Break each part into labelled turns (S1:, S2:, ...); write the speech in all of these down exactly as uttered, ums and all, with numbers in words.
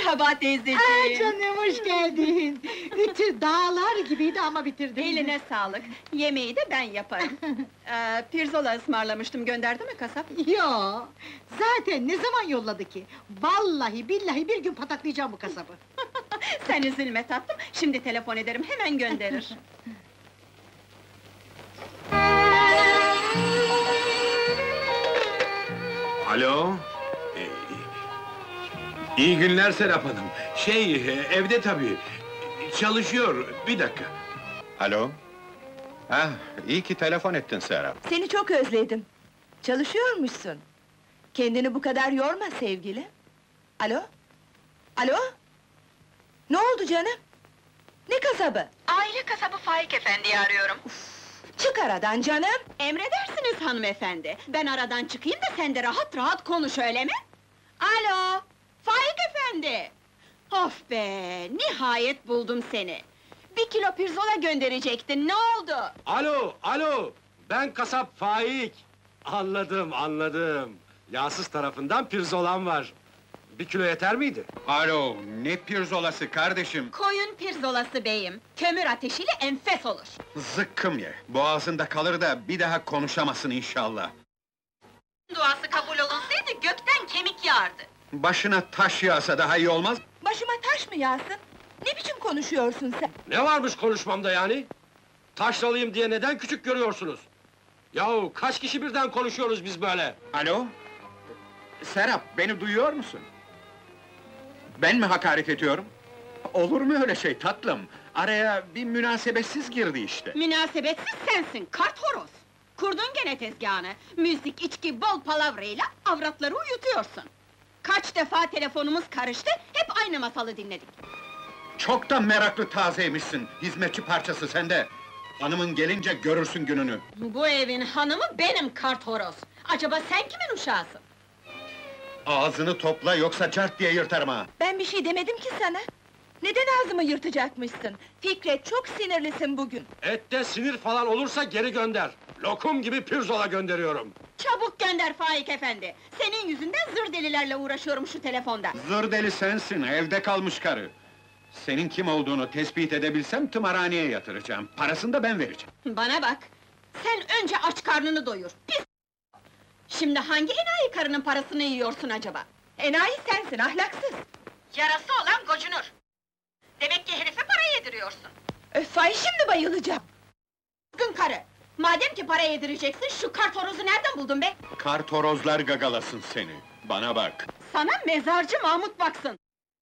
S1: Merhaba teyzeciğim.
S2: Aa, canım hoş geldin. Ütü dağlar gibiydi ama bitirdim.
S1: Eline sağlık. Yemeği de ben yaparım. ee, pirzola ısmarlamıştım, gönderdi mi kasap?
S2: Yo, zaten ne zaman yolladı ki? Vallahi billahi bir gün pataklayacağım bu kasabı.
S1: Sen üzülme tatlım, şimdi telefon ederim, hemen gönderir.
S3: Alo? Ee, iyi günler Serap Hanım. Şey, e, evde tabii. Çalışıyor, bir dakika.
S4: Alo? Ah, iyi ki telefon ettin Serap.
S5: Seni çok özledim. Çalışıyormuşsun. Kendini bu kadar yorma sevgilim. Alo? Alo? Ne oldu canım? Ne kasabı?
S1: Aile kasabı Faik Efendi'yi arıyorum.
S5: Çık aradan canım!
S1: Emredersiniz hanımefendi. Ben aradan çıkayım da sen de rahat rahat konuş, öyle mi? Alo! Faik Efendi! Of be! Nihayet buldum seni! Bir kilo pirzola gönderecektin, ne oldu?
S3: Alo, alo! Ben kasap Faik! Anladım, anladım. Yağsız tarafından pirzolam var. Bir kilo yeter miydi?
S4: Alo, ne pirzolası kardeşim?
S1: Koyun pirzolası beyim, kömür ateşiyle enfes olur.
S4: Zıkkım ye, boğazında kalır da bir daha konuşamasın inşallah.
S1: Duası kabul olunsaydı gökten kemik yağardı.
S4: Başına taş yağsa daha iyi olmaz?
S5: Başıma taş mı yağsın? Ne biçim konuşuyorsun sen?
S3: Ne varmış konuşmamda yani? Taşralıyım diye neden küçük görüyorsunuz? Yahu kaç kişi birden konuşuyoruz biz böyle?
S4: Alo? Serap, beni duyuyor musun? Ben mi hakaret ediyorum? Olur mu öyle şey tatlım? Araya bir münasebetsiz girdi işte.
S1: Münasebetsiz sensin, kart horoz! Kurdun gene tezgahını, müzik, içki, bol palavrayla avratları uyutuyorsun. Kaç defa telefonumuz karıştı, hep aynı masalı dinledik.
S4: Çok da meraklı tazeymişsin, hizmetçi parçası sende. Hanımın gelince görürsün gününü.
S1: Bu evin hanımı benim kart horoz! Acaba sen kimin uşağısın?
S4: Ağzını topla, yoksa cart diye yırtarım ha!
S5: Ben bir şey demedim ki sana! Neden ağzımı yırtacakmışsın? Fikret, çok sinirlisin bugün!
S3: Ette sinir falan olursa geri gönder. Lokum gibi pirzola gönderiyorum.
S1: Çabuk gönder Faik Efendi! Senin yüzünden zır delilerle uğraşıyorum şu telefonda!
S4: Zır deli sensin, evde kalmış karı! Senin kim olduğunu tespit edebilsem tımarhaneye yatıracağım. Parasını da ben vereceğim.
S1: Bana bak! Sen önce aç karnını doyur, pis! Şimdi hangi enayi karının parasını yiyorsun acaba?
S5: Enayi sensin, ahlaksız!
S1: Yarası olan gocunur! Demek ki herife para yediriyorsun!
S5: Öf, ay şimdi bayılacağım!
S1: Kızgın karı! Madem ki para yedireceksin, şu kart horozu nereden buldun be?
S4: Kartorozlar gagalasın seni. Bana bak.
S1: Sana mezarcı Mahmut baksın!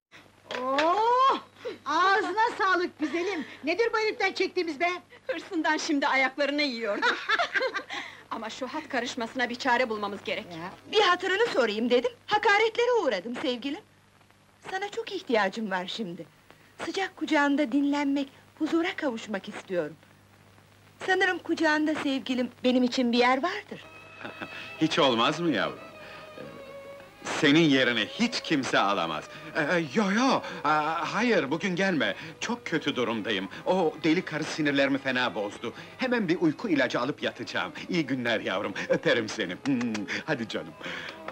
S2: Oh! Ağzına sağlık güzelim! Nedir bu heriften çektiğimiz be?
S1: Hırsından şimdi ayaklarını yiyordu! Ama şu hat karışmasına bir çare bulmamız gerek!
S2: Ya,
S5: Bir hatırını sorayım dedim, hakaretlere uğradım sevgilim! Sana çok ihtiyacım var şimdi! Sıcak kucağında dinlenmek, huzura kavuşmak istiyorum! Sanırım kucağında sevgilim, benim için bir yer vardır!
S4: Hiç olmaz mı yavrum? Ee, Senin yerini hiç kimse alamaz. Ee, yo yo, aa, hayır bugün gelme. Çok kötü durumdayım. O deli karı sinirlerimi fena bozdu. Hemen bir uyku ilacı alıp yatacağım. İyi günler yavrum, öperim seni. Hmm, hadi canım.